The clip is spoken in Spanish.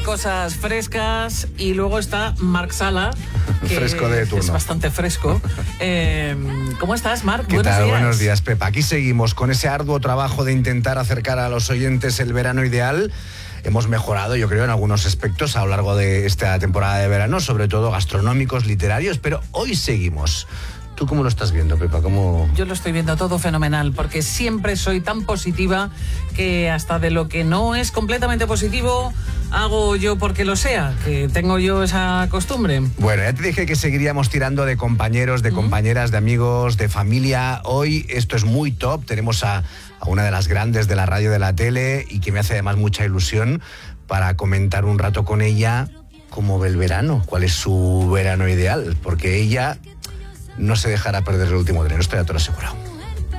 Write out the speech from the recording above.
cosas frescas. Y luego está Marc Sala, que fresco de turno. es bastante fresco. ¿Cómo estás, Marc? ¿Qué tal? Buenos días, Pepa. Aquí seguimos con ese arduo trabajo de intentar acercar a los oyentes el verano ideal. Hemos mejorado, yo creo, en algunos aspectos a lo largo de esta temporada de verano, sobre todo gastronómicos, literarios, pero hoy seguimos. ¿Tú cómo lo estás viendo, Pepa? ¿Cómo? Yo lo estoy viendo todo fenomenal, porque siempre soy tan positiva que hasta de lo que no es completamente positivo hago yo porque lo sea, que tengo yo esa costumbre. Bueno, ya te dije que seguiríamos tirando de compañeros, de compañeras, de amigos, de familia. Hoy esto es muy top. Tenemos a una de las grandes de la radio, de la tele, y que me hace además mucha ilusión para comentar un rato con ella cómo ve el verano, cuál es su verano ideal, porque ella no se dejará perder el último tren, esto ya te lo he asegurado.